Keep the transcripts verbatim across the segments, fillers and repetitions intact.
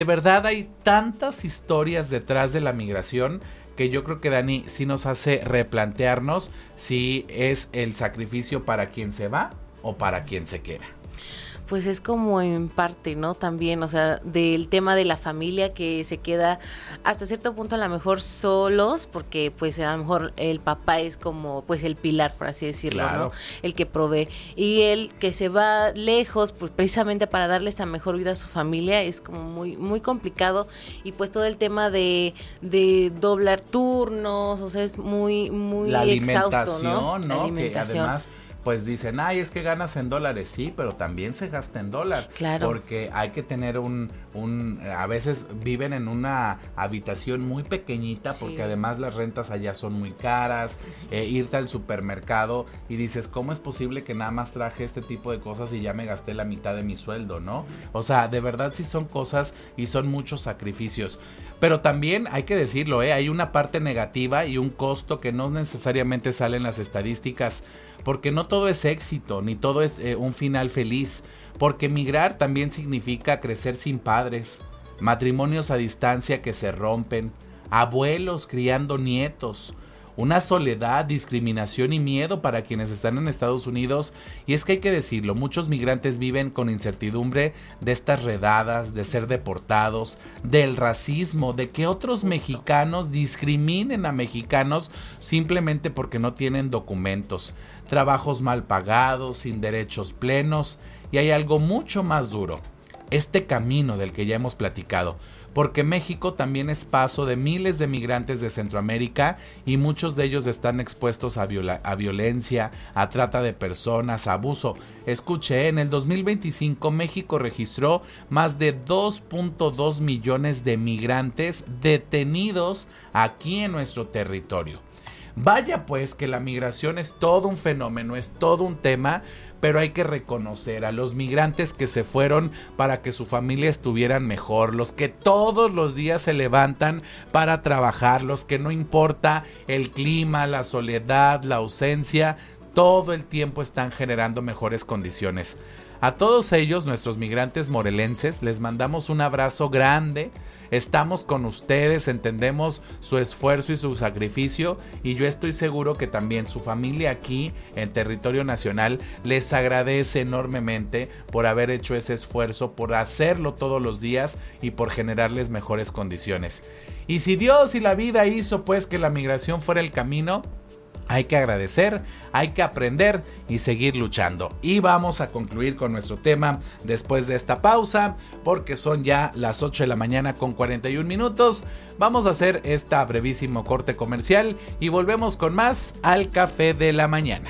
De verdad hay tantas historias detrás de la migración que yo creo que, Dani, sí nos hace replantearnos si es el sacrificio para quien se va o para quien se queda. Pues es como en parte, ¿no? También, o sea, del tema de la familia que se queda hasta cierto punto a lo mejor solos, porque pues a lo mejor el papá es como pues el pilar, por así decirlo, claro, ¿no? El que provee. Y él que se va lejos, pues precisamente para darle esa mejor vida a su familia, es como muy, muy complicado. Y pues todo el tema de, de doblar turnos, o sea, es muy, muy la exhausto, ¿no? ¿no? La alimentación. Que además pues dicen, ay, es que ganas en dólares, sí, pero también se gasta en dólar. Claro. Porque hay que tener un, un, a veces viven en una habitación muy pequeñita, sí, porque además las rentas allá son muy caras, eh, irte al supermercado y dices, ¿cómo es posible que nada más traje este tipo de cosas y ya me gasté la mitad de mi sueldo, no? O sea, de verdad sí son cosas y son muchos sacrificios. Pero también hay que decirlo, ¿eh? Hay una parte negativa y un costo que no necesariamente sale en las estadísticas, porque no todo es éxito, ni todo es eh, un final feliz, porque migrar también significa crecer sin padres, matrimonios a distancia que se rompen, abuelos criando nietos, una soledad, discriminación y miedo para quienes están en Estados Unidos. Y es que hay que decirlo, muchos migrantes viven con incertidumbre de estas redadas, de ser deportados, del racismo, de que otros mexicanos discriminen a mexicanos simplemente porque no tienen documentos, trabajos mal pagados, sin derechos plenos. Y hay algo mucho más duro, este camino del que ya hemos platicado, porque México también es paso de miles de migrantes de Centroamérica y muchos de ellos están expuestos a, viola- a violencia, a trata de personas, a abuso. Escuche, en el dos mil veinticinco México registró más de dos punto dos millones de migrantes detenidos aquí en nuestro territorio. Vaya pues que la migración es todo un fenómeno, es todo un tema, pero hay que reconocer a los migrantes que se fueron para que su familia estuvieran mejor, los que todos los días se levantan para trabajar, los que no importa el clima, la soledad, la ausencia, todo el tiempo están generando mejores condiciones. A todos ellos, nuestros migrantes morelenses, les mandamos un abrazo grande. Estamos con ustedes, entendemos su esfuerzo y su sacrificio, y yo estoy seguro que también su familia aquí en territorio nacional les agradece enormemente por haber hecho ese esfuerzo, por hacerlo todos los días y por generarles mejores condiciones. Y si Dios y la vida hizo pues que la migración fuera el camino, hay que agradecer, hay que aprender y seguir luchando. Y vamos a concluir con nuestro tema después de esta pausa, porque son ya las ocho de la mañana con cuarenta y un minutos. Vamos a hacer este brevísimo corte comercial y volvemos con más al Café de la Mañana.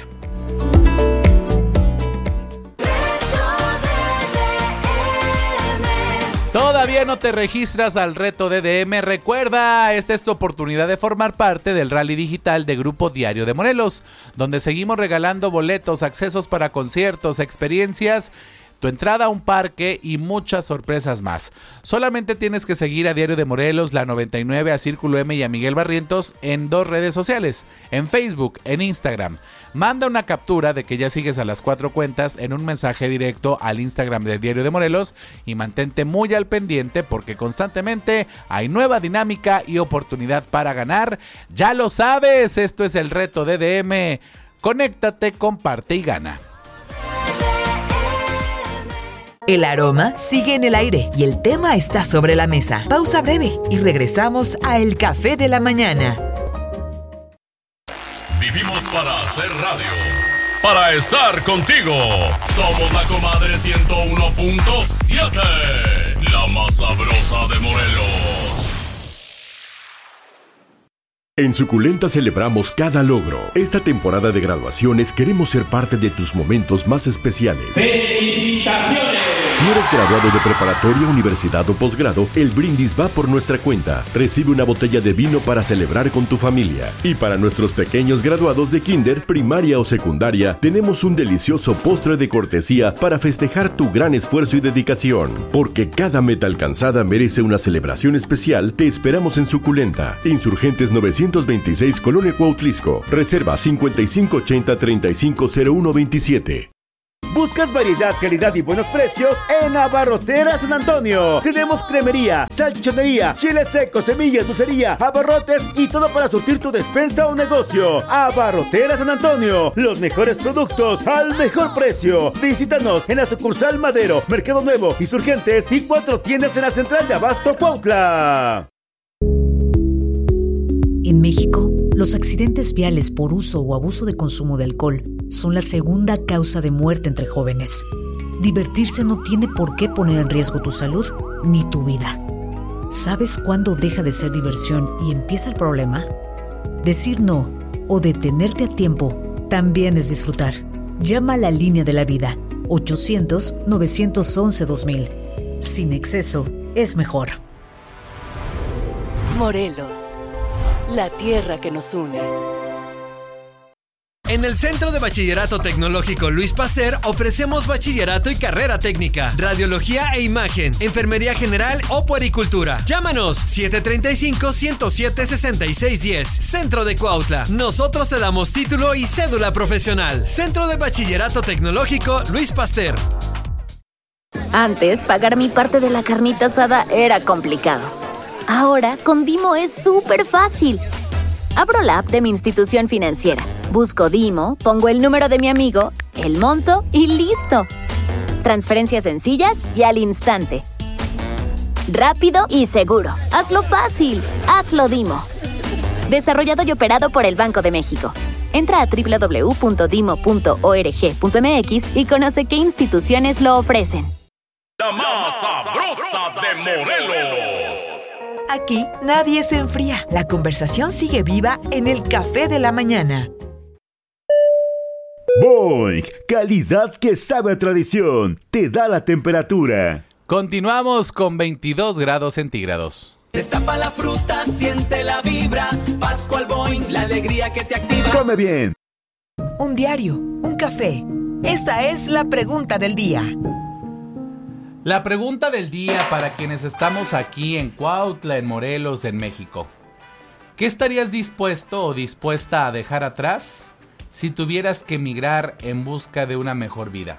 ¿Todavía no te registras al reto D D M? Recuerda, esta es tu oportunidad de formar parte del rally digital de Grupo Diario de Morelos, donde seguimos regalando boletos, accesos para conciertos, experiencias, tu entrada a un parque y muchas sorpresas más. Solamente tienes que seguir a Diario de Morelos, la noventa y nueve, a Círculo M y a Miguel Barrientos en dos redes sociales, en Facebook, en Instagram. Manda una captura de que ya sigues a las cuatro cuentas en un mensaje directo al Instagram de Diario de Morelos y mantente muy al pendiente porque constantemente hay nueva dinámica y oportunidad para ganar. Ya lo sabes, esto es el reto D D M. Conéctate, comparte y gana. El aroma sigue en el aire y el tema está sobre la mesa. Pausa breve y regresamos a El Café de la Mañana. Vivimos para hacer radio, para estar contigo. Somos la comadre ciento uno punto siete, la más sabrosa de Morelos. En Suculenta celebramos cada logro. Esta temporada de graduaciones queremos ser parte de tus momentos más especiales. ¡Felicitaciones! Si eres graduado de preparatoria, universidad o posgrado, el brindis va por nuestra cuenta. Recibe una botella de vino para celebrar con tu familia. Y para nuestros pequeños graduados de kinder, primaria o secundaria, tenemos un delicioso postre de cortesía para festejar tu gran esfuerzo y dedicación. Porque cada meta alcanzada merece una celebración especial. Te esperamos en Suculenta, Insurgentes novecientos veintiséis, Colonia Cuautlisco. Reserva cincuenta y cinco ochenta, treinta y cinco cero uno veintisiete. ¿Buscas variedad, calidad y buenos precios? En Abarroteras San Antonio. Tenemos cremería, salchichonería, chiles secos, semillas, dulcería, abarrotes y todo para surtir tu despensa o negocio. Abarroteras San Antonio. Los mejores productos al mejor precio. Visítanos en la sucursal Madero, Mercado Nuevo, Insurgentes y cuatro tiendas en la central de Abasto Cuautla. En México, los accidentes viales por uso o abuso de consumo de alcohol son la segunda causa de muerte entre jóvenes. Divertirse no tiene por qué poner en riesgo tu salud ni tu vida. ¿Sabes cuándo deja de ser diversión y empieza el problema? Decir no o detenerte a tiempo también es disfrutar. Llama a la línea de la vida, ochocientos, novecientos once, dos mil. Sin exceso, es mejor. Morelos, la tierra que nos une. En el Centro de Bachillerato Tecnológico Luis Pasteur ofrecemos bachillerato y carrera técnica, radiología e imagen, enfermería general o puericultura. Llámanos siete tres cinco, uno cero siete, seis seis uno cero. Centro de Cuautla. Nosotros te damos título y cédula profesional. Centro de Bachillerato Tecnológico Luis Pasteur. Antes, pagar mi parte de la carnita asada era complicado. Ahora, con Dimo es súper fácil. Abro la app de mi institución financiera, busco Dimo, pongo el número de mi amigo, el monto y ¡listo! Transferencias sencillas y al instante. Rápido y seguro. Hazlo fácil. Hazlo Dimo. Desarrollado y operado por el Banco de México. Entra a doble u doble u doble u punto dimo punto org punto m x y conoce qué instituciones lo ofrecen. La más sabrosa de Morelos. Aquí nadie se enfría. La conversación sigue viva en el Café de la Mañana. Boing, calidad que sabe a tradición. Te da la temperatura. Continuamos con veintidós grados centígrados. Destapa la fruta, siente la vibra. Pascual Boing, la alegría que te activa. Come bien. Un diario, un café. Esta es la pregunta del día. La pregunta del día para quienes estamos aquí en Cuautla, en Morelos, en México. ¿Qué estarías dispuesto o dispuesta a dejar atrás si tuvieras que emigrar en busca de una mejor vida?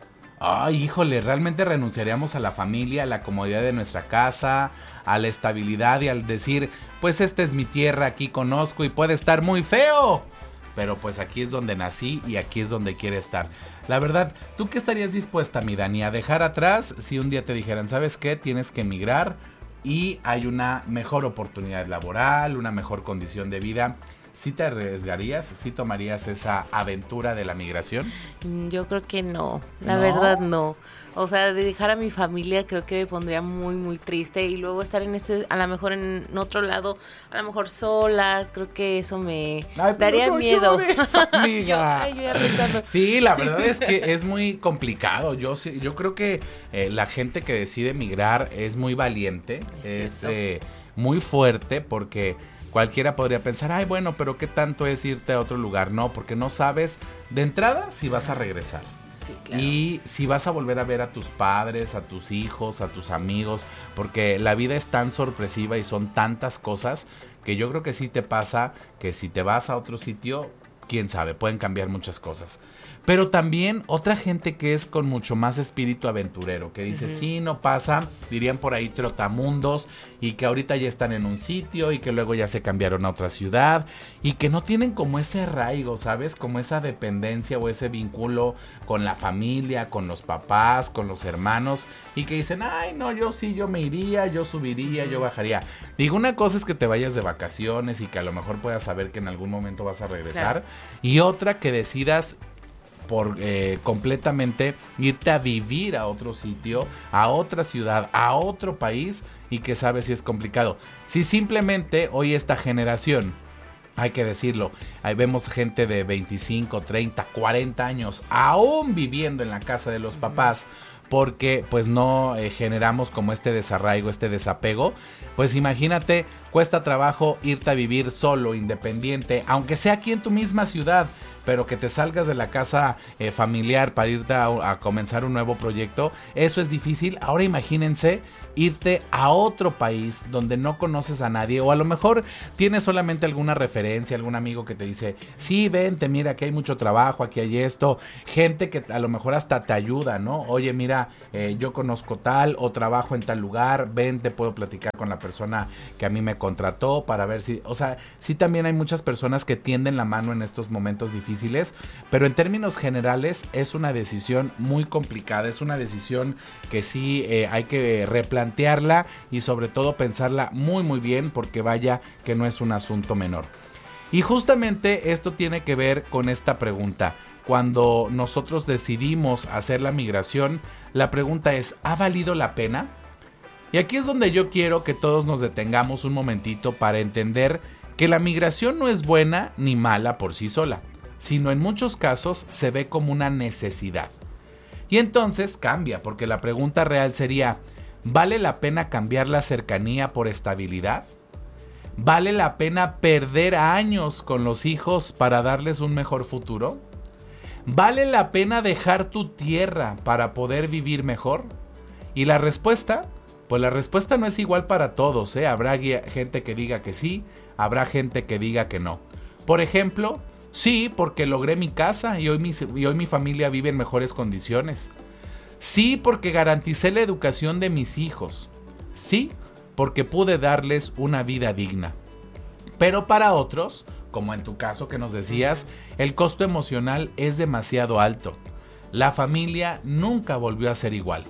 Ay, híjole, realmente renunciaríamos a la familia, a la comodidad de nuestra casa, a la estabilidad y al decir, pues esta es mi tierra, aquí conozco y puede estar muy feo, pero pues aquí es donde nací y aquí es donde quiero estar. La verdad, ¿tú qué estarías dispuesta, mi Dani, a dejar atrás si un día te dijeran, ¿sabes qué? Tienes que emigrar y hay una mejor oportunidad laboral, una mejor condición de vida. ¿Sí te arriesgarías? ¿Sí tomarías esa aventura de la migración? Yo creo que no, la ¿No? verdad no. O sea, de dejar a mi familia creo que me pondría muy, muy triste y luego estar en este, a lo mejor en otro lado, a lo mejor sola, creo que eso me Ay, daría no miedo. Llores, amiga. yo, ay, yo sí, la verdad es que es muy complicado. Yo, yo creo que eh, la gente que decide emigrar es muy valiente, es, es eh, muy fuerte porque... Cualquiera podría pensar, ay, bueno, pero ¿qué tanto es irte a otro lugar? No, porque no sabes de entrada si vas a regresar. Sí, claro. Y si vas a volver a ver a tus padres, a tus hijos, a tus amigos, porque la vida es tan sorpresiva y son tantas cosas que yo creo que sí te pasa que si te vas a otro sitio, quién sabe, pueden cambiar muchas cosas. Pero también otra gente que es con mucho más espíritu aventurero, que dice, uh-huh. sí, no pasa, dirían por ahí trotamundos, y que ahorita ya están en un sitio, y que luego ya se cambiaron a otra ciudad, y que no tienen como ese arraigo, ¿sabes? Como esa dependencia o ese vínculo con la familia, con los papás, con los hermanos, y que dicen, ay, no, yo sí, yo me iría, yo subiría, yo bajaría. Digo, una cosa es que te vayas de vacaciones y que a lo mejor puedas saber que en algún momento vas a regresar, claro. Y otra que decidas por eh, completamente irte a vivir a otro sitio, a otra ciudad, a otro país y que sabes si es complicado. Si simplemente hoy esta generación, hay que decirlo, ahí vemos gente de veinticinco, treinta, cuarenta años aún viviendo en la casa de los papás porque pues no eh, generamos como este desarraigo, este desapego, pues imagínate, cuesta trabajo irte a vivir solo, independiente, aunque sea aquí en tu misma ciudad, pero que te salgas de la casa eh, familiar para irte a, a comenzar un nuevo proyecto, eso es difícil. Ahora imagínense irte a otro país donde no conoces a nadie, o a lo mejor tienes solamente alguna referencia, algún amigo que te dice, sí, vente, mira, aquí hay mucho trabajo, aquí hay esto, gente que a lo mejor hasta te ayuda, ¿no? Oye, mira, eh, yo conozco tal o trabajo en tal lugar, vente, puedo platicar con la persona que a mí me contrató para ver si, o sea, sí también hay muchas personas que tienden la mano en estos momentos difíciles, pero en términos generales es una decisión muy complicada, es una decisión que sí eh, hay que replantearla y sobre todo pensarla muy muy bien, porque vaya que no es un asunto menor. Y justamente esto tiene que ver con esta pregunta. Cuando nosotros decidimos hacer la migración, la pregunta es, ¿ha valido la pena? Y aquí es donde yo quiero que todos nos detengamos un momentito para entender que la migración no es buena ni mala por sí sola, sino en muchos casos se ve como una necesidad. Y entonces cambia, porque la pregunta real sería, ¿vale la pena cambiar la cercanía por estabilidad? ¿Vale la pena perder años con los hijos para darles un mejor futuro? ¿Vale la pena dejar tu tierra para poder vivir mejor? Y la respuesta, pues la respuesta no es igual para todos, ¿eh? Habrá gente que diga que sí, habrá gente que diga que no. Por ejemplo, sí, porque logré mi casa y hoy mi, y hoy mi familia vive en mejores condiciones. Sí, porque garanticé la educación de mis hijos. Sí, porque pude darles una vida digna. Pero para otros, como en tu caso que nos decías, el costo emocional es demasiado alto. La familia nunca volvió a ser igual.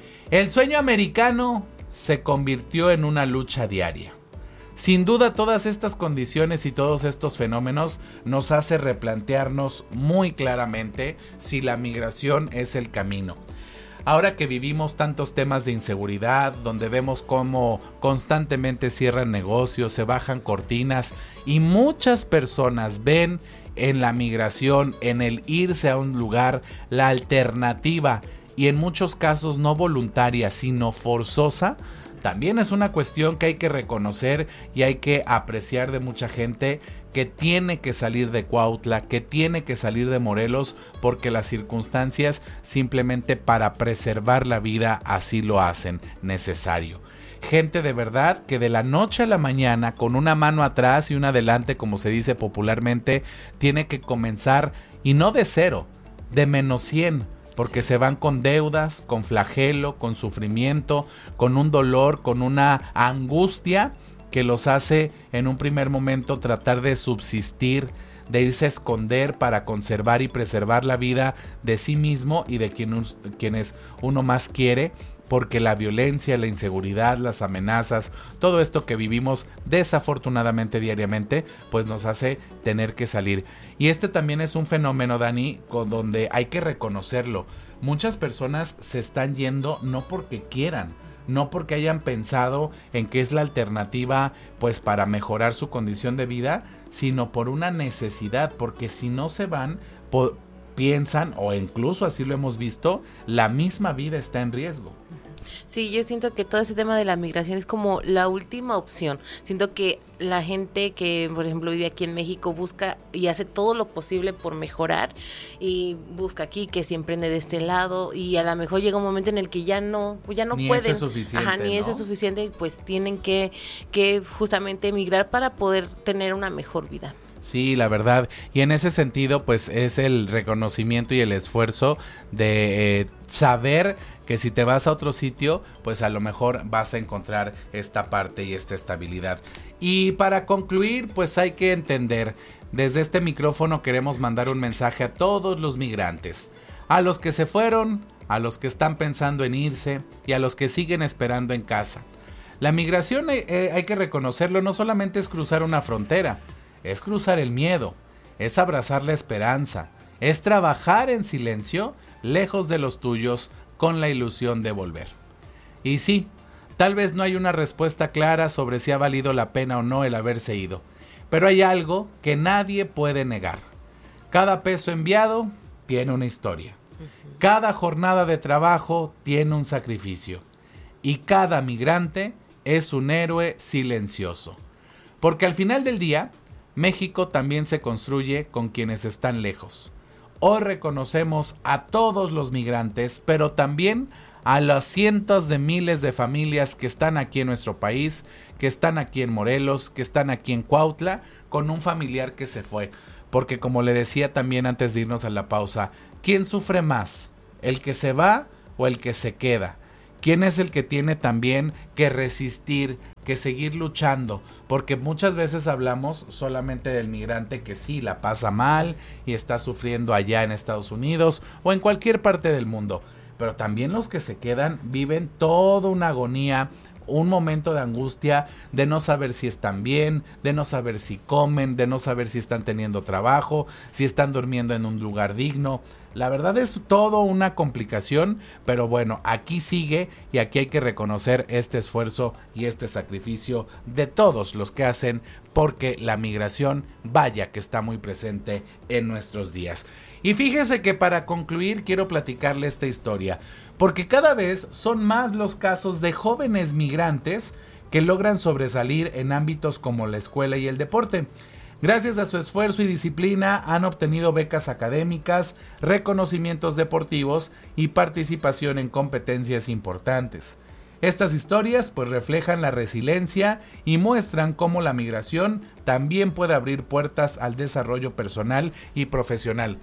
El sueño americano se convirtió en una lucha diaria. Sin duda, todas estas condiciones y todos estos fenómenos nos hace replantearnos muy claramente si la migración es el camino. Ahora que vivimos tantos temas de inseguridad, donde vemos cómo constantemente cierran negocios, se bajan cortinas y muchas personas ven en la migración, en el irse a un lugar, la alternativa y en muchos casos no voluntaria, sino forzosa, también es una cuestión que hay que reconocer y hay que apreciar de mucha gente que tiene que salir de Cuautla, que tiene que salir de Morelos, porque las circunstancias simplemente para preservar la vida así lo hacen necesario. Gente de verdad que de la noche a la mañana, con una mano atrás y una adelante, como se dice popularmente, tiene que comenzar, y no de cero, de menos cien, porque se van con deudas, con flagelo, con sufrimiento, con un dolor, con una angustia que los hace en un primer momento tratar de subsistir, de irse a esconder para conservar y preservar la vida de sí mismo y de quien, quienes uno más quiere, porque la violencia, la inseguridad, las amenazas, todo esto que vivimos desafortunadamente diariamente, pues nos hace tener que salir. Y este también es un fenómeno, Dani, con donde hay que reconocerlo. Muchas personas se están yendo no porque quieran, no porque hayan pensado en que es la alternativa pues para mejorar su condición de vida, sino por una necesidad, porque si no se van, po- piensan, o incluso así lo hemos visto, la misma vida está en riesgo. Sí, yo siento que todo ese tema de la migración es como la última opción. Siento que la gente que, por ejemplo, vive aquí en México busca y hace todo lo posible por mejorar y busca aquí que se emprende de este lado, y a lo mejor llega un momento en el que ya no, pues ya no ni pueden. Eso es suficiente, Ajá, ni ¿no? eso es suficiente, y pues tienen que, que justamente emigrar para poder tener una mejor vida. Sí, la verdad. Y en ese sentido, pues es el reconocimiento y el esfuerzo de eh, saber que si te vas a otro sitio, pues a lo mejor vas a encontrar esta parte y esta estabilidad. Y para concluir, pues hay que entender, desde este micrófono queremos mandar un mensaje a todos los migrantes, a los que se fueron, a los que están pensando en irse y a los que siguen esperando en casa. La migración, eh, hay que reconocerlo, no solamente es cruzar una frontera, es cruzar el miedo, es abrazar la esperanza, es trabajar en silencio, lejos de los tuyos, con la ilusión de volver. Y sí, tal vez no hay una respuesta clara sobre si ha valido la pena o no el haberse ido, pero hay algo que nadie puede negar. Cada peso enviado tiene una historia. Cada jornada de trabajo tiene un sacrificio. Y cada migrante es un héroe silencioso. Porque al final del día, México también se construye con quienes están lejos. Hoy reconocemos a todos los migrantes, pero también a las cientos de miles de familias que están aquí en nuestro país, que están aquí en Morelos, que están aquí en Cuautla, con un familiar que se fue. Porque como le decía también antes de irnos a la pausa, ¿quién sufre más? ¿El que se va o el que se queda? ¿Quién es el que tiene también que resistir, que seguir luchando? Porque muchas veces hablamos solamente del migrante que sí la pasa mal y está sufriendo allá en Estados Unidos o en cualquier parte del mundo. Pero también los que se quedan viven toda una agonía, un momento de angustia, de no saber si están bien, de no saber si comen, de no saber si están teniendo trabajo, si están durmiendo en un lugar digno. La verdad es todo una complicación, pero bueno, aquí sigue y aquí hay que reconocer este esfuerzo y este sacrificio de todos los que hacen porque la migración, vaya que está muy presente en nuestros días. Y fíjese que para concluir quiero platicarle esta historia, porque cada vez son más los casos de jóvenes migrantes que logran sobresalir en ámbitos como la escuela y el deporte. Gracias a su esfuerzo y disciplina han obtenido becas académicas, reconocimientos deportivos y participación en competencias importantes. Estas historias pues reflejan la resiliencia y muestran cómo la migración también puede abrir puertas al desarrollo personal y profesional.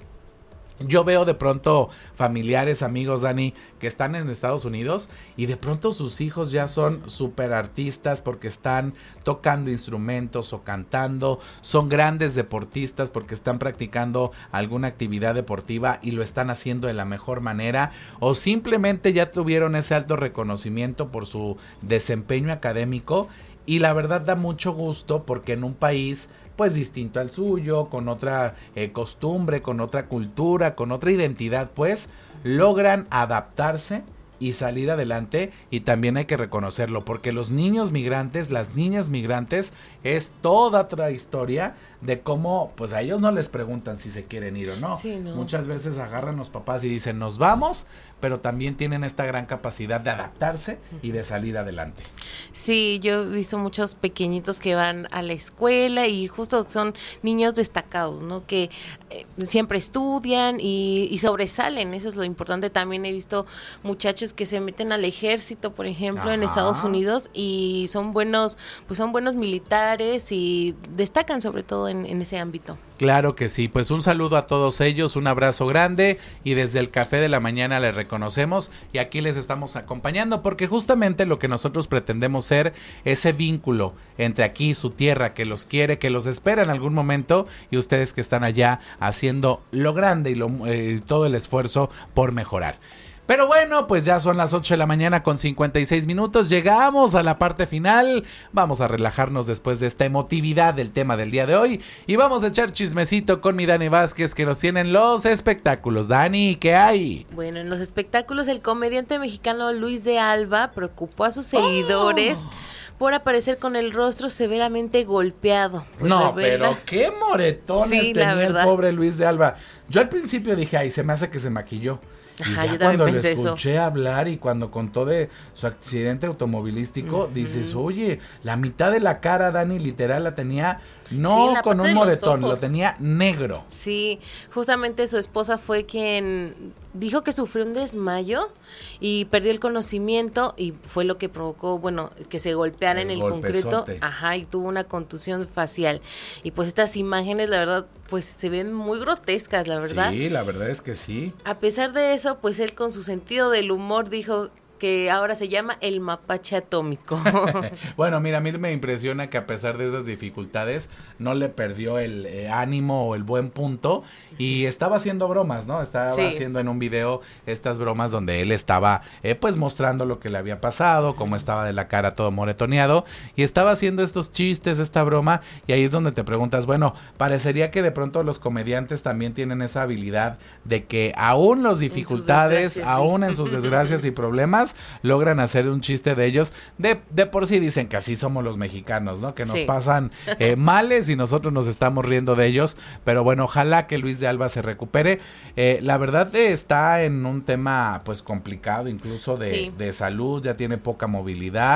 Yo veo de pronto familiares, amigos, Dani, que están en Estados Unidos y de pronto sus hijos ya son súper artistas porque están tocando instrumentos o cantando, son grandes deportistas porque están practicando alguna actividad deportiva y lo están haciendo de la mejor manera, o simplemente ya tuvieron ese alto reconocimiento por su desempeño académico. Y la verdad da mucho gusto porque en un país pues distinto al suyo, con otra eh, costumbre, con otra cultura, con otra identidad, pues logran adaptarse y salir adelante. Y también hay que reconocerlo porque los niños migrantes, las niñas migrantes, es toda otra historia de cómo pues a ellos no les preguntan si se quieren ir o no. Sí, no. Muchas veces agarran los papás y dicen nos vamos, pero también tienen esta gran capacidad de adaptarse y de salir adelante. Sí, yo he visto muchos pequeñitos que van a la escuela y justo son niños destacados, ¿no? Que eh, siempre estudian y, y sobresalen, eso es lo importante. También he visto muchachos que se meten al ejército, por ejemplo, Ajá. en Estados Unidos y son buenos, pues son buenos militares y destacan sobre todo en, en ese ámbito. Claro que sí, pues un saludo a todos ellos, un abrazo grande y desde el Café de la Mañana les reconocemos y aquí les estamos acompañando porque justamente lo que nosotros pretendemos ser ese vínculo entre aquí su tierra que los quiere, que los espera en algún momento y ustedes que están allá haciendo lo grande y lo, eh, todo el esfuerzo por mejorar. Pero bueno, pues ya son las ocho de la mañana con cincuenta y seis minutos, llegamos a la parte final, vamos a relajarnos después de esta emotividad del tema del día de hoy y vamos a echar chismecito con mi Dani Vázquez que nos tienen los espectáculos. Dani, ¿qué hay? Bueno, en los espectáculos el comediante mexicano Luis de Alba preocupó a sus seguidores oh. por aparecer con el rostro severamente golpeado. Pues no, pero qué moretones sí, tenía el pobre Luis de Alba. Yo al principio dije, ay, se me hace que se maquilló. Y Ajá, ya cuando le escuché eso. hablar y cuando contó de su accidente automovilístico, uh-huh. dices, oye, la mitad de la cara, Dani, literal, la tenía, no sí, con un moretón, lo tenía negro. Sí, justamente su esposa fue quien dijo que sufrió un desmayo y perdió el conocimiento y fue lo que provocó, bueno, que se golpeara el en el golpezote. concreto, ajá, y tuvo una contusión facial. Y pues estas imágenes, la verdad, pues se ven muy grotescas, la verdad. Sí, la verdad es que sí. A pesar de eso, pues él con su sentido del humor dijo que ahora se llama el mapache atómico. Bueno, mira, a mí me impresiona que a pesar de esas dificultades no le perdió el eh, ánimo o el buen punto y estaba haciendo bromas, ¿no? Estaba sí. haciendo en un video estas bromas donde él estaba eh, pues mostrando lo que le había pasado, cómo estaba de la cara todo moretoneado y estaba haciendo estos chistes, esta broma y ahí es donde te preguntas, bueno, parecería que de pronto los comediantes también tienen esa habilidad de que aún las dificultades, en aún sí. en sus desgracias y problemas logran hacer un chiste de ellos. De, de por sí dicen que así somos los mexicanos, ¿no? Que nos sí. pasan eh, males y nosotros nos estamos riendo de ellos. Pero bueno, ojalá que Luis de Alba se recupere. Eh, la verdad eh, está en un tema pues complicado, incluso de, sí. de salud, ya tiene poca movilidad.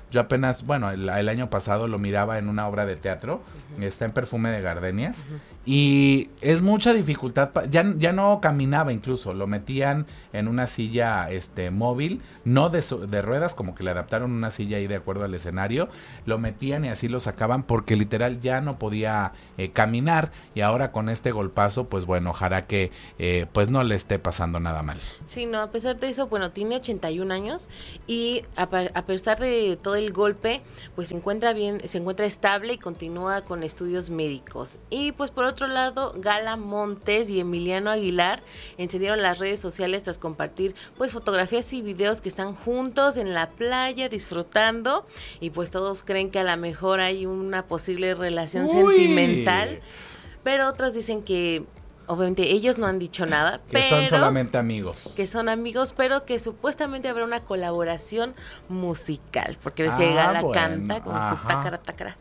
Yo apenas, bueno, el, el año pasado lo miraba en una obra de teatro, uh-huh. está en Perfume de Gardenias, uh-huh. y es mucha dificultad, pa- ya, ya no caminaba incluso, lo metían en una silla este móvil, no de, su, de ruedas, como que le adaptaron una silla ahí de acuerdo al escenario, lo metían y así lo sacaban porque literal ya no podía eh, caminar, y ahora con este golpazo, pues bueno, ojalá que eh, pues no le esté pasando nada mal. Sí, no, a pesar de eso, bueno, tiene ochenta y un años y a, a pesar de todo el golpe, pues se encuentra bien, se encuentra estable y continúa con estudios médicos. Y pues por otro lado, Gala Montes y Emiliano Aguilar encendieron las redes sociales tras compartir pues fotografías y videos que están juntos en la playa disfrutando, y pues todos creen que a lo mejor hay una posible relación Uy. sentimental, pero otros dicen que obviamente ellos no han dicho nada, que pero son solamente amigos. Que son amigos, pero que supuestamente habrá una colaboración musical, porque ves ah, que Gala bueno, canta con ajá. su tácara tácara.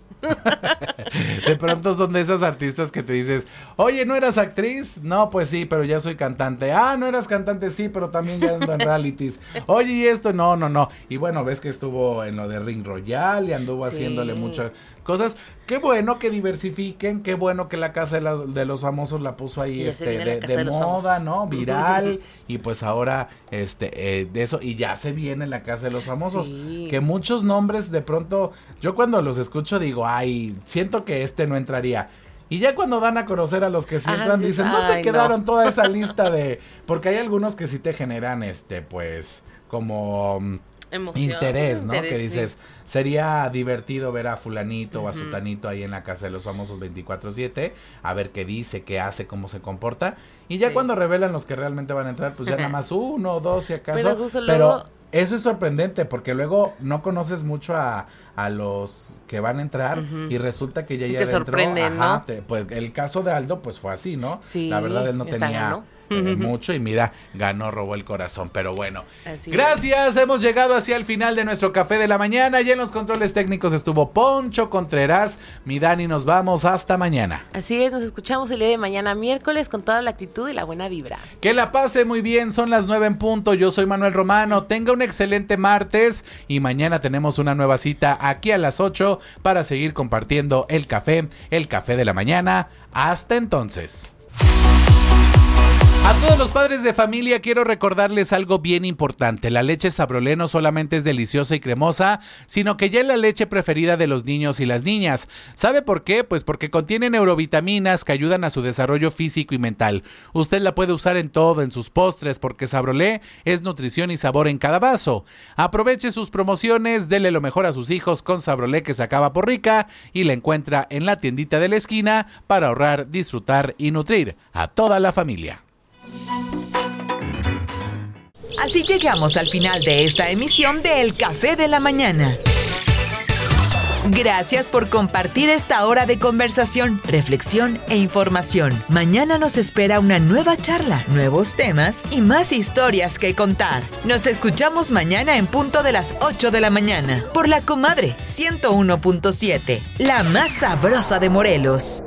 De pronto son de esas artistas que te dices, oye, ¿no eras actriz? No, pues sí, pero ya soy cantante. Ah, ¿no eras cantante? Sí, pero también ya ando en realities. Oye, ¿y esto? No, no, no. Y bueno, ves que estuvo en lo de Ring Royal y anduvo sí. haciéndole muchas cosas. Qué bueno que diversifiquen, qué bueno que la Casa de, la, de los Famosos la puso ahí este de, de, de moda, ¿no? Viral. Y pues ahora este eh, de eso, y ya se viene la Casa de los Famosos. Sí. Que muchos nombres de pronto, yo cuando los escucho digo, ay, siento que este no entraría. Y ya cuando dan a conocer a los que sí entran, ah, dicen, ¿dónde ay, quedaron no. toda esa lista de...? Porque hay algunos que sí te generan, este, pues, como... Emoción, interés, ¿no? Interés, que dices, sí. sería divertido ver a fulanito uh-huh. o a sutanito ahí en la Casa de los Famosos veinticuatro siete, a ver qué dice, qué hace, cómo se comporta. Y ya sí. cuando revelan los que realmente van a entrar, pues ya nada más uno o dos si acaso. Pero, justo pero luego... eso es sorprendente, porque luego no conoces mucho a, a los que van a entrar uh-huh. y resulta que ya ya te adentro, sorprenden, ajá, ¿no? Te, pues el caso de Aldo pues fue así, ¿no? Sí. La verdad él no tenía... Ganó. Eh, mucho y mira, ganó, robó el corazón, pero bueno, así gracias, es. Hemos llegado hacia el final de nuestro café de la mañana y en los controles técnicos estuvo Poncho Contreras. Mi Dani, nos vamos hasta mañana. Así es, nos escuchamos el día de mañana miércoles con toda la actitud y la buena vibra. Que la pase muy bien, son las nueve en punto, yo soy Manuel Romano, tenga un excelente martes y mañana tenemos una nueva cita aquí a las ocho para seguir compartiendo el café, el café de la mañana. Hasta entonces. A todos los padres de familia quiero recordarles algo bien importante. La leche Sabrolé no solamente es deliciosa y cremosa, sino que ya es la leche preferida de los niños y las niñas. ¿Sabe por qué? Pues porque contiene neurovitaminas que ayudan a su desarrollo físico y mental. Usted la puede usar en todo, en sus postres, porque Sabrolé es nutrición y sabor en cada vaso. Aproveche sus promociones, dele lo mejor a sus hijos con Sabrolé, que se acaba por rica, y la encuentra en la tiendita de la esquina para ahorrar, disfrutar y nutrir a toda la familia. Así llegamos al final de esta emisión de El Café de la Mañana. Gracias por compartir esta hora de conversación, reflexión e información. Mañana nos espera una nueva charla, nuevos temas y más historias que contar. Nos escuchamos mañana en punto de las ocho de la mañana por La Comadre ciento uno punto siete, la más sabrosa de Morelos.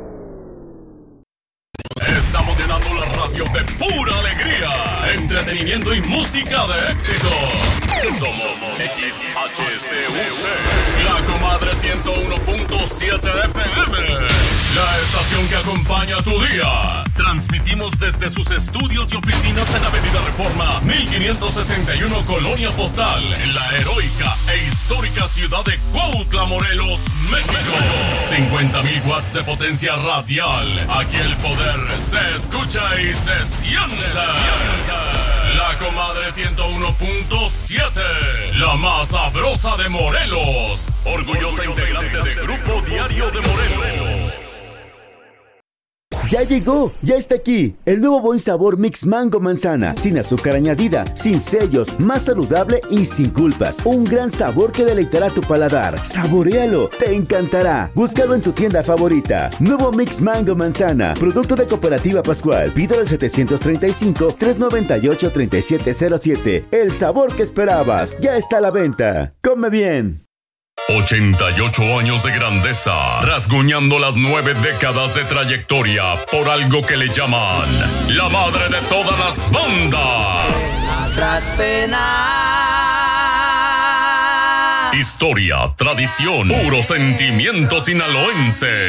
Estamos llenando la radio de pura alegría, entretenimiento y música de éxito. Somos X H C U T, La Comadre ciento uno punto siete F M, la estación que acompaña tu día. Transmitimos desde sus estudios y oficinas en Avenida Reforma mil quinientos sesenta y uno, Colonia Postal, en la heroica e histórica ciudad de Cuautla, Morelos, México. cincuenta mil watts de potencia radial. Aquí el poder se escucha y se siente. La Comadre ciento uno punto siete, la más sabrosa de Morelos. Orgullosa integrante de Grupo Diario de Morelos. Ya llegó, ya está aquí, el nuevo buen sabor Mix Mango Manzana, sin azúcar añadida, sin sellos, más saludable y sin culpas. Un gran sabor que deleitará tu paladar. Saboréalo, te encantará. Búscalo en tu tienda favorita. Nuevo Mix Mango Manzana, producto de Cooperativa Pascual. Pídelo al setecientos treinta y cinco, trescientos noventa y ocho, treinta y siete cero siete. El sabor que esperabas, ya está a la venta. Come bien. ochenta y ocho años de grandeza, rasguñando las nueve décadas de trayectoria por algo que le llaman la madre de todas las bandas. Tras pena Historia, tradición, puro sentimiento sinaloense.